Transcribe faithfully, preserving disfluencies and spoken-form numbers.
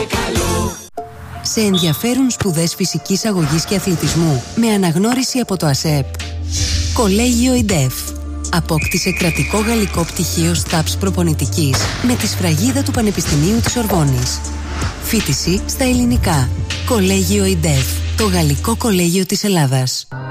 καλό. Σε ενδιαφέρουν σπουδές φυσικής αγωγής και αθλητισμού με αναγνώριση από το ΑΣΕΠ? Κολέγιο ΙΝΤΕΦ. Απόκτησε κρατικό γαλλικό πτυχίο ΣΤΑΠΣ προπονητικής με τη σφραγίδα του Πανεπιστημίου της Σορβόνης. Φοιτηση στα ελληνικά. Κολέγιο ΙΝΤΕΦ. Το γαλλικό κολέγιο της Ελλάδας.